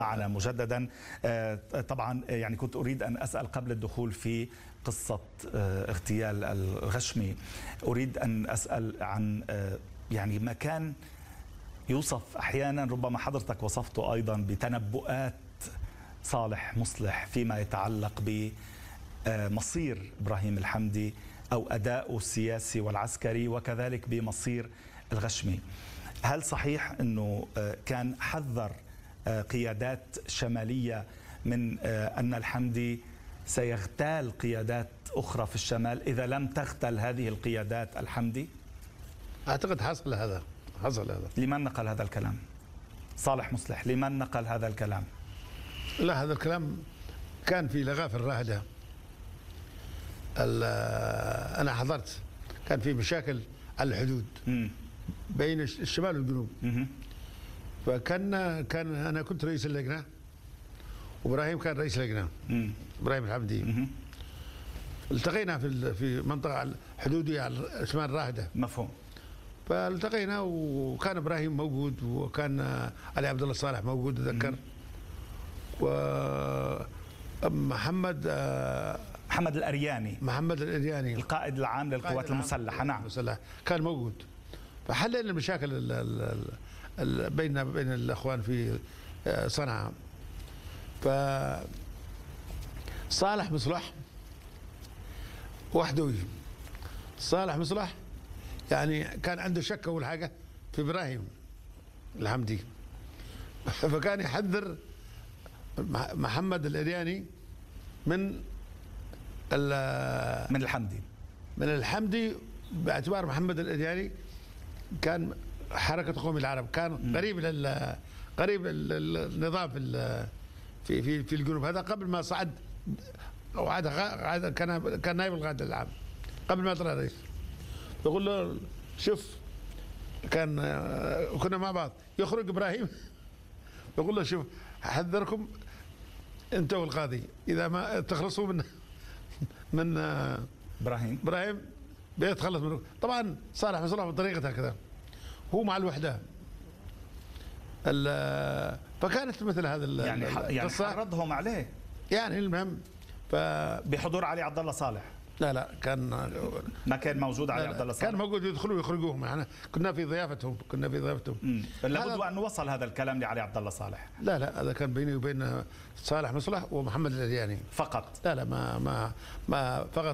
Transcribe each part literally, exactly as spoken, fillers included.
معنا مجددا. طبعا يعني كنت أريد أن أسأل قبل الدخول في قصة اغتيال الغشمي، أريد أن أسأل عن يعني ما كان يوصف أحيانا، ربما حضرتك وصفته أيضا بتنبؤات صالح مصلح فيما يتعلق بمصير إبراهيم الحمدي أو أداؤه السياسي والعسكري وكذلك بمصير الغشمي. هل صحيح أنه كان حذر قيادات شمالية من أن الحمدي سيغتال قيادات أخرى في الشمال إذا لم تغتل هذه القيادات الحمدي؟ أعتقد حصل هذا حصل هذا. لمن نقل هذا الكلام؟ صالح مصلح، لمن نقل هذا الكلام؟ لا، هذا الكلام كان في لغاف الراهدة. أنا حضرت، كان في مشاكل على الحدود م. بين الشمال والجنوب. م. فكان كان أنا كنت رئيس اللجنة وإبراهيم كان رئيس اللجنة، إبراهيم الحمدي. م. التقينا في في منطقة حدودية على شمال الراهدة. مفهوم. فالتقينا وكان إبراهيم موجود وكان علي عبد الله صالح موجود أتذكر، ومحمد محمد الأرياني محمد الأرياني القائد العام للقوات المسلحة. نعم المسلحة كان موجود. فحلينا المشاكل ال ال ال بين بين الأخوان في صنعاء. فصالح مصلح وحدوي، صالح مصلح يعني كان عنده شك أول حاجة في إبراهيم الحمدي، فكان يحذر محمد الأرياني من من الحمدي من الحمدي باعتبار محمد الأرياني كان حركة قوم العرب، كان م. قريب لل قريب النظام في في في في الجنوب. هذا قبل ما صعد او عاد عاد كان كان نائب القائد العام قبل ما طلع رئيس. يقول له شوف، كان كنا مع بعض، يخرج ابراهيم يقول له شوف احذركم انت والقاضي اذا ما تخلصوا من من ابراهيم ابراهيم بيتخلص منه. طبعا صالح مصلح بطريقه هكذا، هو مع الوحده. فكانت مثل هذا يعني يعني حرضهم عليه يعني. المهم ف بحضور علي عبد الله صالح. لا لا كان ما كان موجود علي عبد الله صالح، كان موجود يدخلوا ويخرجوهم. احنا كنا في ضيافتهم كنا في ضيافتهم لابد ان وصل هذا الكلام لعلي عبد الله صالح. لا لا هذا كان بيني وبين صالح مصلح ومحمد الأرياني فقط. لا لا ما ما ما فقط.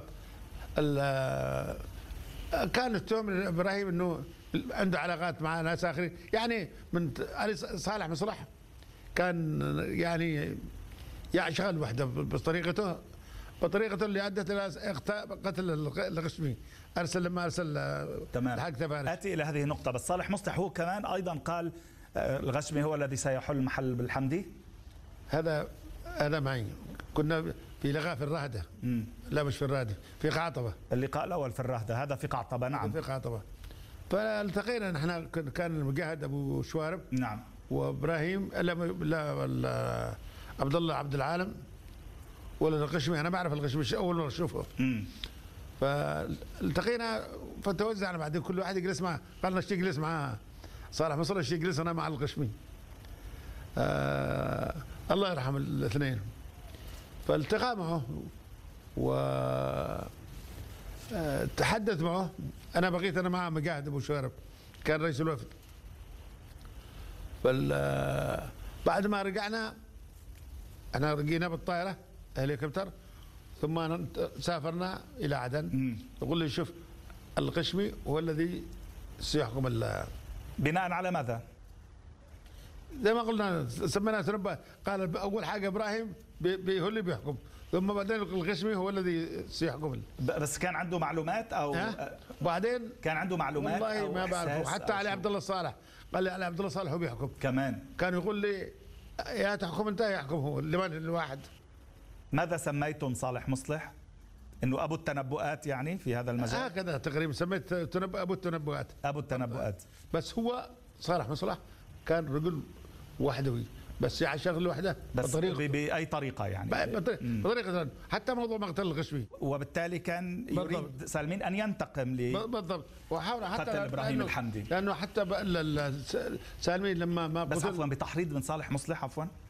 كان التهم ابراهيم انه عنده علاقات مع ناس اخرين، يعني من علي صالح مصلح كان يعني يشغل وحده بطريقته بطريقته اللي ادت الى قتل الغشمي. ارسل لما ارسل تمام. اتي الى هذه النقطه، بس صالح مصلح هو كمان ايضا قال الغشمي هو الذي سيحل محل بالحمدي. هذا هذا معي، كنا في لغاف الراهدة. مم. لا مش في الراهدة، في قعطبة. اللقاء الأول في الراهدة، هذا في قعطبة. نعم في قعطبة. فالتقينا نحن، كان المجاهد أبو شوارب نعم وإبراهيم لا لا عبد الله عبد العالم ولا الغشمي. أنا بعرف الغشمي أول مرة أشوفه. امم فالتقينا فتوزعنا، بعدين كل واحد يجلس معه. قال لنا يجلس مع صالح مصلح، يجلس أنا مع الغشمي. آه الله يرحم الاثنين. فالتقى معه وتحدث معه. انا بقيت انا مع مجاهد ابو شوارب كان رئيس الوفد. فال بعد ما رجعنا احنا رجينا بالطائره هليكوبتر ثم سافرنا الى عدن. يقول لي شوف الغشمي هو الذي سيحكم ال بناء على ماذا؟ زي ما قلنا سميناه تنبأ. قال اول حاجه ابراهيم هو اللي بيحكم، ثم بعدين الغشمي هو الذي سيحكم. بس كان عنده معلومات او بعدين كان عنده معلومات والله أو ما بعرفه. حتى علي عبد الله صالح قال لي علي عبد الله صالح هو بيحكم كمان. كان يقول لي يا تحكم انت يا يحكم هو الواحد. ماذا سميتم صالح مصلح؟ انه ابو التنبؤات يعني في هذا المجال؟ هكذا تقريبا سميت تنبؤ ابو التنبؤات. ابو التنبؤات. بس هو صالح مصلح كان رجل وحدوي، بس يعني شغل وحده بس باي طريقه يعني بطريقه. حتى موضوع مقتل الغشمي، وبالتالي كان يريد بالضبط. سالمين ان ينتقم ل بالضبط وحاول حتى قتل ابراهيم الحمدي، لانه حتى سالمين لما ما بس عفوا بتحريض من صالح مصلح عفوا